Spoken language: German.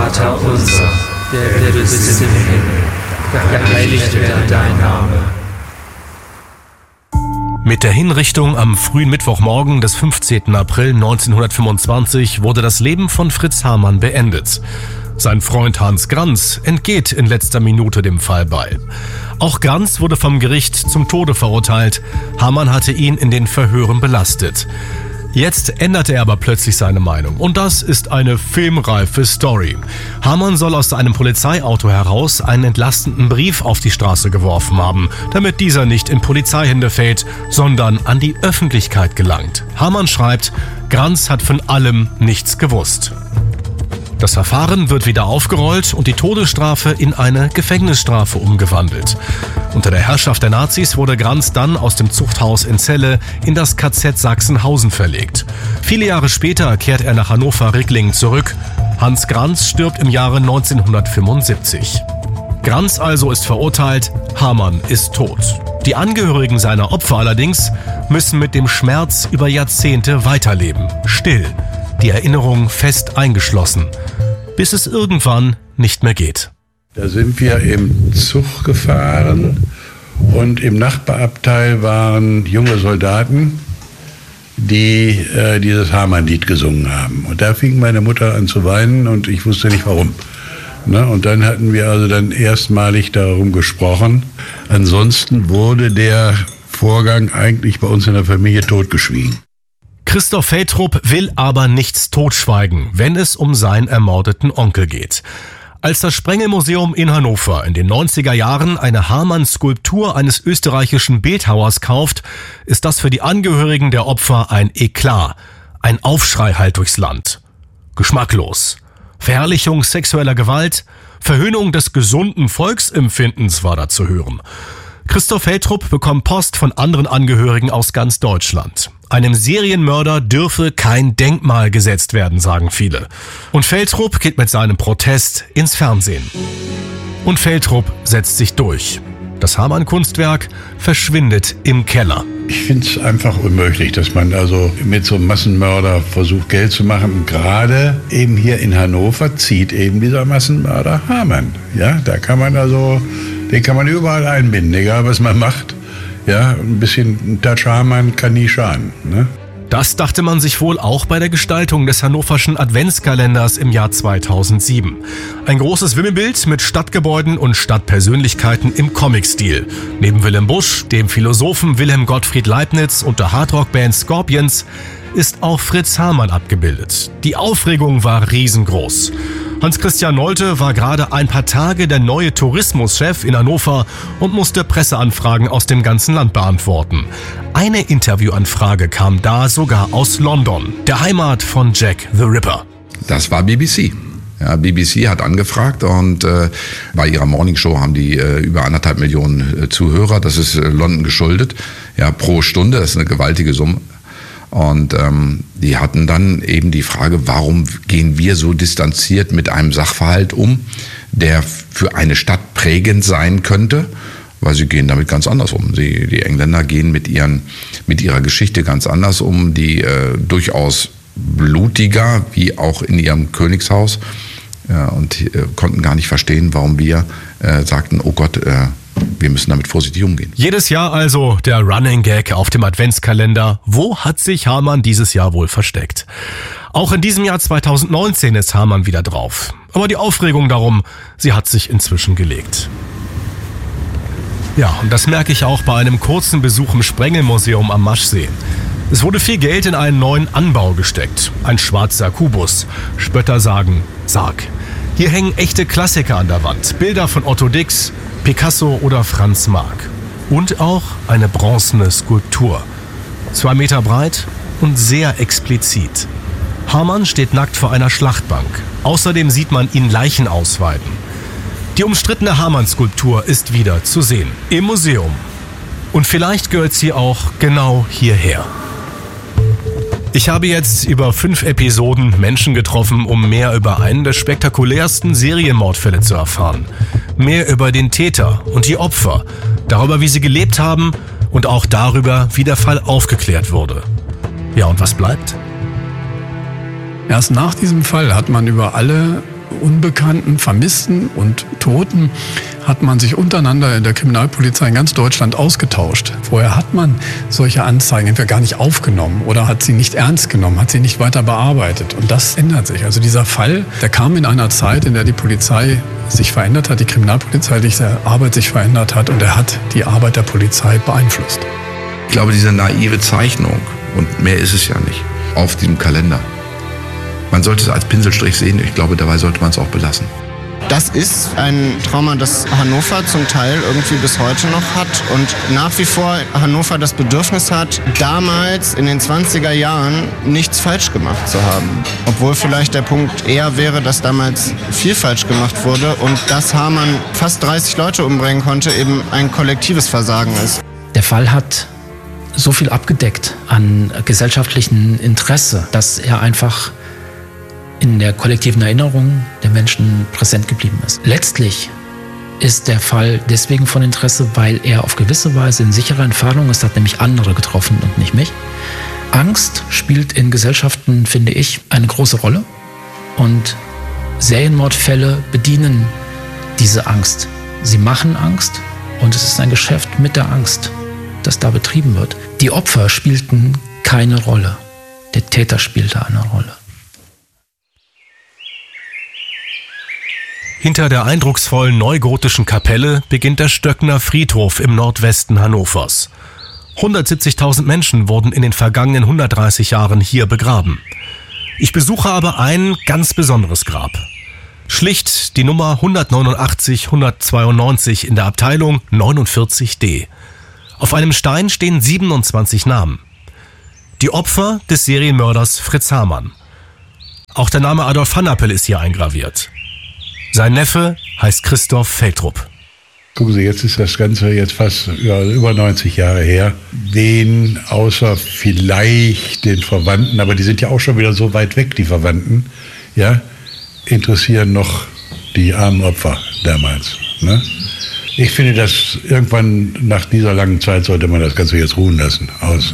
Vater unser, der du bist im Himmel, geheiligt werde dein Name. Mit der Hinrichtung am frühen Mittwochmorgen des 15. April 1925 wurde das Leben von Fritz Hamann beendet. Sein Freund Hans Granz entgeht in letzter Minute dem Fall bei. Auch Granz wurde vom Gericht zum Tode verurteilt. Hamann hatte ihn in den Verhören belastet. Jetzt änderte er aber plötzlich seine Meinung. Und das ist eine filmreife Story. Hamann soll aus einem Polizeiauto heraus einen entlastenden Brief auf die Straße geworfen haben, damit dieser nicht in Polizeihände fällt, sondern an die Öffentlichkeit gelangt. Hamann schreibt, Granz hat von allem nichts gewusst. Das Verfahren wird wieder aufgerollt und die Todesstrafe in eine Gefängnisstrafe umgewandelt. Unter der Herrschaft der Nazis wurde Granz dann aus dem Zuchthaus in Celle in das KZ Sachsenhausen verlegt. Viele Jahre später kehrt er nach Hannover-Ricklingen zurück. Hans Granz stirbt im Jahre 1975. Granz also ist verurteilt, Hamann ist tot. Die Angehörigen seiner Opfer allerdings müssen mit dem Schmerz über Jahrzehnte weiterleben. Still. Die Erinnerung fest eingeschlossen, bis es irgendwann nicht mehr geht. Da sind wir im Zug gefahren und im Nachbarabteil waren junge Soldaten, die dieses Hamann-Lied gesungen haben. Und da fing meine Mutter an zu weinen und ich wusste nicht warum. Und dann hatten wir also dann erstmalig darum gesprochen. Ansonsten wurde der Vorgang eigentlich bei uns in der Familie totgeschwiegen. Christoph Feldrup will aber nichts totschweigen, wenn es um seinen ermordeten Onkel geht. Als das Sprengelmuseum in Hannover in den 90er Jahren eine Hamann-Skulptur eines österreichischen Bildhauers kauft, ist das für die Angehörigen der Opfer ein Eklat, ein Aufschrei halt durchs Land. Geschmacklos. Verherrlichung sexueller Gewalt, Verhöhnung des gesunden Volksempfindens war da zu hören. Christoph Feldrup bekommt Post von anderen Angehörigen aus ganz Deutschland. Einem Serienmörder dürfe kein Denkmal gesetzt werden, sagen viele. Und Feldrup geht mit seinem Protest ins Fernsehen. Und Feldrup setzt sich durch. Das Hamann-Kunstwerk verschwindet im Keller. Ich finde es einfach unmöglich, dass man also mit so einem Massenmörder versucht, Geld zu machen. Und gerade eben hier in Hannover zieht eben dieser Massenmörder Hamann. Ja, da kann man also, den kann man überall einbinden, egal was man macht. Ja, ein bisschen Touch Hamann kann nie schaden, ne? Das dachte man sich wohl auch bei der Gestaltung des hannoverschen Adventskalenders im Jahr 2007. Ein großes Wimmelbild mit Stadtgebäuden und Stadtpersönlichkeiten im Comic-Stil. Neben Wilhelm Busch, dem Philosophen Wilhelm Gottfried Leibniz und der Hardrock-Band Scorpions ist auch Fritz Hamann abgebildet. Die Aufregung war riesengroß. Hans-Christian Nolte war gerade ein paar Tage der neue Tourismuschef in Hannover und musste Presseanfragen aus dem ganzen Land beantworten. Eine Interviewanfrage kam da sogar aus London, der Heimat von Jack the Ripper. Das war BBC. Ja, BBC hat angefragt und bei ihrer Morningshow haben die über 1,5 Millionen Zuhörer. Das ist London geschuldet, ja, pro Stunde. Das ist eine gewaltige Summe. Und die hatten dann eben die Frage, warum gehen wir so distanziert mit einem Sachverhalt um, der für eine Stadt prägend sein könnte, weil sie gehen damit ganz anders um. Die Engländer gehen mit ihrer Geschichte ganz anders um, die durchaus blutiger, wie auch in ihrem Königshaus, und konnten gar nicht verstehen, warum wir sagten, oh Gott, wir müssen damit vorsichtig umgehen. Jedes Jahr also der Running Gag auf dem Adventskalender. Wo hat sich Hamann dieses Jahr wohl versteckt? Auch in diesem Jahr 2019 ist Hamann wieder drauf. Aber die Aufregung darum, sie hat sich inzwischen gelegt. Ja, und das merke ich auch bei einem kurzen Besuch im Sprengelmuseum am Maschsee. Es wurde viel Geld in einen neuen Anbau gesteckt. Ein schwarzer Kubus. Spötter sagen Sarg. Hier hängen echte Klassiker an der Wand. Bilder von Otto Dix, Picasso oder Franz Marc. Und auch eine bronzene Skulptur. 2 Meter breit und sehr explizit. Hamann steht nackt vor einer Schlachtbank. Außerdem sieht man ihn Leichen ausweiden. Die umstrittene Hamann-Skulptur ist wieder zu sehen. Im Museum. Und vielleicht gehört sie auch genau hierher. Ich habe jetzt über 5 Episoden Menschen getroffen, um mehr über einen der spektakulärsten Serienmordfälle zu erfahren. Mehr über den Täter und die Opfer, darüber, wie sie gelebt haben und auch darüber, wie der Fall aufgeklärt wurde. Ja, und was bleibt? Erst nach diesem Fall hat man über alle Unbekannten, Vermissten und Toten hat man sich untereinander in der Kriminalpolizei in ganz Deutschland ausgetauscht. Vorher hat man solche Anzeigen entweder gar nicht aufgenommen oder hat sie nicht ernst genommen, hat sie nicht weiter bearbeitet. Und das ändert sich. Also dieser Fall, der kam in einer Zeit, in der die Polizei sich verändert hat, die kriminalpolizeiliche Arbeit sich verändert hat und er hat die Arbeit der Polizei beeinflusst. Ich glaube, diese naive Zeichnung, und mehr ist es ja nicht, auf diesem Kalender, man sollte es als Pinselstrich sehen, ich glaube, dabei sollte man es auch belassen. Das ist ein Trauma, das Hannover zum Teil irgendwie bis heute noch hat und nach wie vor Hannover das Bedürfnis hat, damals in den 20er Jahren nichts falsch gemacht zu haben. Obwohl vielleicht der Punkt eher wäre, dass damals viel falsch gemacht wurde und dass Hamann fast 30 Leute umbringen konnte, eben ein kollektives Versagen ist. Der Fall hat so viel abgedeckt an gesellschaftlichem Interesse, dass er einfach in der kollektiven Erinnerung der Menschen präsent geblieben ist. Letztlich ist der Fall deswegen von Interesse, weil er auf gewisse Weise in sicherer Entfernung ist, hat nämlich andere getroffen und nicht mich. Angst spielt in Gesellschaften, finde ich, eine große Rolle. Und Serienmordfälle bedienen diese Angst. Sie machen Angst und es ist ein Geschäft mit der Angst, das da betrieben wird. Die Opfer spielten keine Rolle. Der Täter spielte eine Rolle. Hinter der eindrucksvollen neugotischen Kapelle beginnt der Stöckner Friedhof im Nordwesten Hannovers. 170.000 Menschen wurden in den vergangenen 130 Jahren hier begraben. Ich besuche aber ein ganz besonderes Grab. Schlicht die Nummer 189-192 in der Abteilung 49D. Auf einem Stein stehen 27 Namen. Die Opfer des Serienmörders Fritz Hamann. Auch der Name Adolf Hanapel ist hier eingraviert. Sein Neffe heißt Christoph Feldrup. Gucken Sie, jetzt ist das Ganze jetzt fast über 90 Jahre her. Wen außer vielleicht den Verwandten, aber die sind ja auch schon wieder so weit weg, die Verwandten, ja, interessieren noch die armen Opfer damals. Ne? Ich finde, dass irgendwann nach dieser langen Zeit sollte man das Ganze jetzt ruhen lassen.